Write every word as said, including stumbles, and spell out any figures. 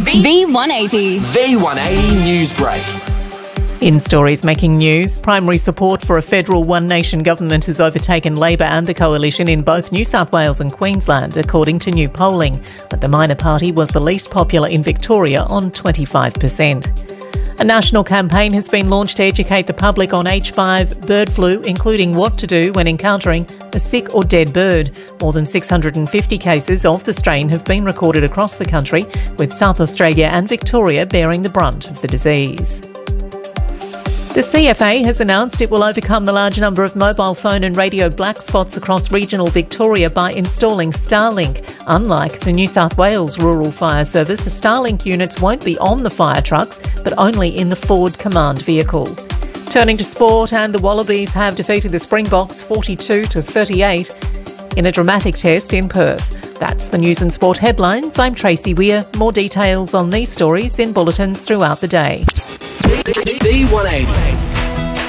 V one eighty. V one eighty Newsbreak. In stories making news, primary support for a federal One Nation government has overtaken Labor and the Coalition in both New South Wales and Queensland, according to new polling. But the minor party was the least popular in Victoria on twenty-five percent. A national campaign has been launched to educate the public on H five bird flu, including what to do when encountering a sick or dead bird. More than six hundred fifty cases of the strain have been recorded across the country, with South Australia and Victoria bearing the brunt of the disease. The C F A has announced it will overcome the large number of mobile phone and radio black spots across regional Victoria by installing Starlink. Unlike the New South Wales Rural Fire Service, the Starlink units won't be on the fire trucks, but only in the Ford Command vehicle. Turning to sport, and the Wallabies have defeated the Springboks forty-two to thirty-eight in a dramatic test in Perth. That's the news and sport headlines. I'm Tracy Weir. More details on these stories in bulletins throughout the day. V one eighty.